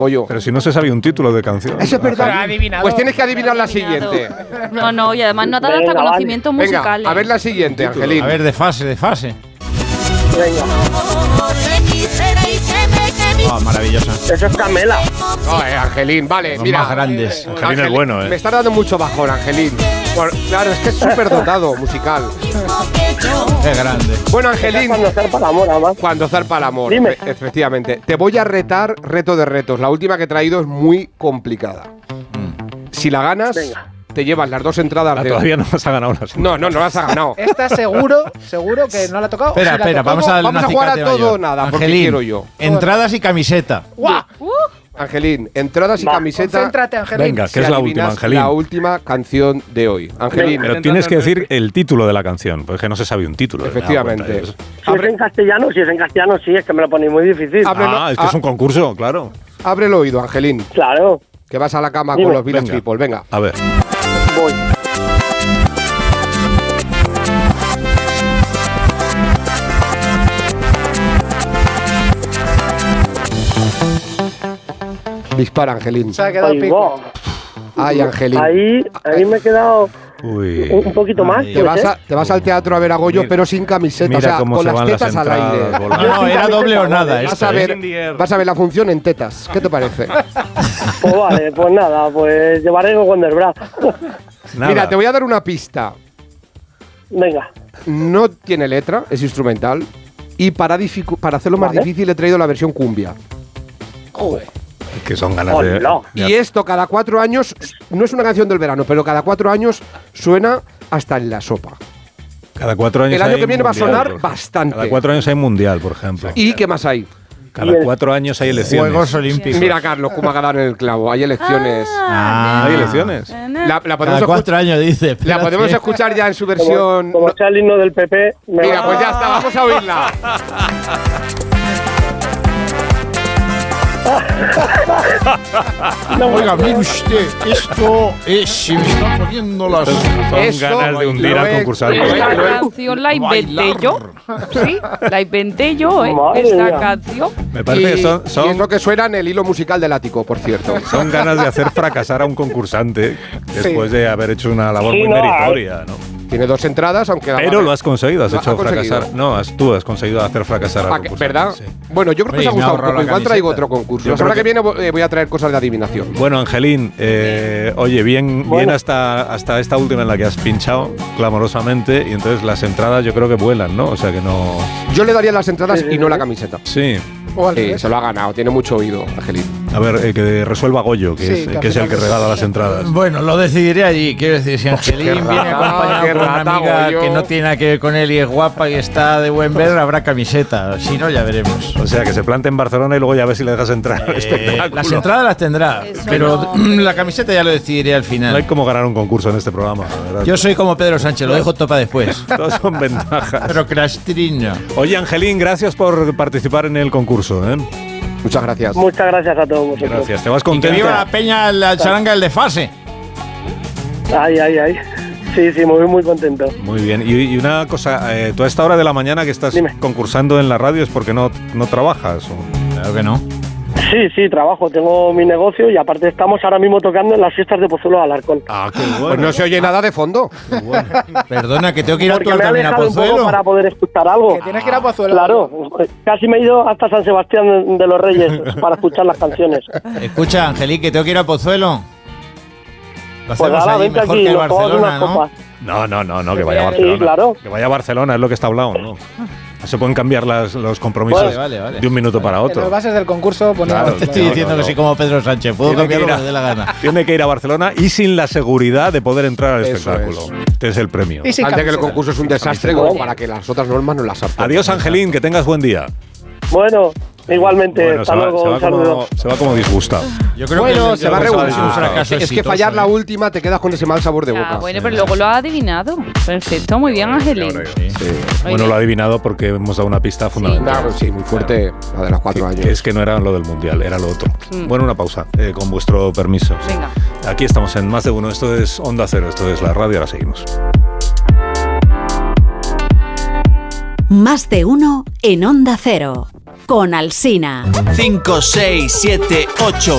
Goyo. Pero si no se sabía un título de canción. Eso es verdad. Pues tienes que adivinar la siguiente. No, y además no te da hasta conocimientos musicales. Venga, a ver la siguiente, Angelín. A ver, de fase. Venga. Maravillosa. Eso es Camela. Angelín, vale, Los mira. más grandes. Angelín es bueno, Me está dando mucho bajón, Angelín. Claro, es que es súper dotado musical. Qué grande. Bueno, Angelín. Cuando zarpa el amor, además. Cuando zarpa el amor. Dime. Efectivamente. Te voy a retar, reto de retos. La última que he traído es muy complicada. Si la ganas, Venga. te llevas las 2 entradas de... Todavía no has ganado las. No las has ganado. Esta seguro que no la ha tocado. Espera, vamos a darle Vamos una a jugar a acicate todo o mayor. nada, porque Angelín, quiero yo. entradas y camiseta. ¡Guau! Angelín, entradas y camiseta. Concéntrate, Angelín. Venga, si que es la adivinas última, Angelín. La última canción de hoy. Angelín, Pero tienes que decir el título de la canción, porque no se sabe un título. efectivamente. Si es en castellano, sí, es que me lo ponéis muy difícil. Ábrelo. Es que es un concurso, claro. Abre el oído, Angelín, Claro, que vas a la cama Dime. con los Village Venga. People. Venga. A ver. voy. Dispara, Angelín. Se ha quedado Ahí pico. va. Ay, Angelín. Ahí me he quedado Uy. un poquito más. Ay. Te vas al teatro a ver a Goyo, Mira. pero sin camiseta, Mira o sea, cómo con se las van las tetas al entradas aire. volando. No, era doble o nada. Vas Esto, a ¿eh? vas a ver la función en tetas. ¿Qué te parece? Pues vale, pues nada, pues llevaré con Wonderbra. Nada. Mira, te voy a dar una pista. Venga. No tiene letra, es instrumental. Y para hacerlo más Vale. difícil he traído la versión cumbia. Joder. Que son ganas de. Hola. Y esto cada 4 años, no es una canción del verano, pero cada 4 años suena hasta en la sopa. Cada 4 años. El año hay que viene va a mundial, sonar por ejemplo. bastante. Cada 4 años hay mundial, por ejemplo. ¿Y qué más hay? Cada 4 años hay elecciones. Juegos Olímpicos. Mira, Carlos, cómo ha dado en el clavo. Hay elecciones. ¿Hay elecciones? La podemos Cada 4 años dice. la podemos espérate. escuchar ya en su versión. Como sea el himno del PP. Mira, pues ya está, vamos a oírla. Oiga, mire usted, esto es. Se me están poniendo las. Son Eso ganas de hundir al concursante. Esta canción la inventé yo. Sí, la inventé yo, Madre esta mía. canción. Me parece que Y es son lo que suena en el hilo musical del ático, por cierto. Son ganas de hacer fracasar a un concursante después de haber hecho una labor Sí, muy no, meritoria, ¿no? Tiene 2 entradas, aunque... Pero lo has conseguido, has Lo hecho ha conseguido. fracasar. No, tú has conseguido hacer fracasar al concursante. ¿Verdad? Sí. Bueno, yo creo que os ha Oye, me ha gustado un ahorrado poco. la Igual traigo camiseta. otro concurso. Yo La semana que creo viene voy a traer cosas de adivinación. Bueno, Angelín, oye, bien hasta esta última en la que has pinchado clamorosamente y entonces las entradas yo creo que vuelan, ¿no? O sea que no... Yo le daría las entradas y no la camiseta. Sí. O al Sí, revés. se lo ha ganado. Tiene mucho oído, Angelín. A ver, que resuelva Goyo, que, Sí, es, que que es el al que final regala las entradas. Bueno, lo decidiré allí. Quiero decir, si Angelín qué viene rata, acompañado qué por una rata, amiga Goyo. que no tiene nada que ver con él y es guapa y está de buen ver, habrá camiseta. Si no, ya veremos. O sea, que se plante en Barcelona y luego ya ves si le dejas entrar al espectáculo. Las entradas las tendrá, Eso pero no. la camiseta ya lo decidiré al No hay final. como ganar un concurso en este programa, la verdad. Yo soy como Pedro Sánchez, lo dejo topa después. Todos son ventajas. Procrastina. Oye, Angelín, gracias por participar en el concurso, ¿eh? Muchas gracias. Muchas gracias a todos vosotros. Gracias. ¿Te vas Y que contento? viva la peña, la charanga, el desfase. Ay. Sí, muy contento. Muy bien. Y una cosa, tú a esta hora de la mañana que estás Dime. concursando en la radio es porque no trabajas. ¿O? Claro que no. Sí, trabajo, tengo mi negocio y aparte estamos ahahora mismo tocando en las fiestas de Pozuelo de Alarcón. Ah, qué Pues bueno. no se oye nada de fondo. Perdona, que tengo que ir a Porque todo me he también a alejado un poco Pozuelo. para poder escuchar algo. Que tienes que ir a Pozuelo. Claro, casi me he ido hasta San Sebastián de los Reyes para escuchar las canciones. Escucha, Angelín, que tengo que ir a Pozuelo. Lo Pues hacemos ahora, allí vente mejor aquí, que nos tomamos Barcelona, unas ¿no? copas. No, que vaya a Barcelona. Sí, claro. Que vaya a Barcelona, es lo que está hablado, ¿no? No se pueden cambiar los compromisos Vale. de un minuto para En las otro. bases del concurso ponemos... Claro, Te estoy diciendo que soy como Pedro Sánchez, puedo Tiene que cambiar lo ir a- que me dé la gana. Tiene que ir a Barcelona y sin la seguridad de poder entrar al Eso espectáculo. Este es el premio. Y sin Antes que el camiseta. concurso es un desastre como para que las otras normas no las apliquen. Adiós, Angelín, que tengas buen día. Bueno, igualmente, Bueno, hasta luego, un saludo. se va como disgustado. Yo creo Bueno, que se va a el concurso regular. ha sido un fracaso Es que exitoso, fallar la ¿eh? última te quedas con ese mal sabor de boca. Ah, bueno, pero luego lo ha adivinado. Perfecto, muy bien, Angelín. Bueno, lo ha adivinado porque hemos dado una pista fundamental. Claro, sí, muy fuerte, la de los 4 años. Es que no era lo del Mundial, era lo otro. Mm. Bueno, una pausa, con vuestro permiso. Venga. Aquí estamos en Más de Uno, esto es Onda Cero, esto es la radio, ahora seguimos. Más de uno en Onda Cero. Con Alsina. 5, 6, 7, 8,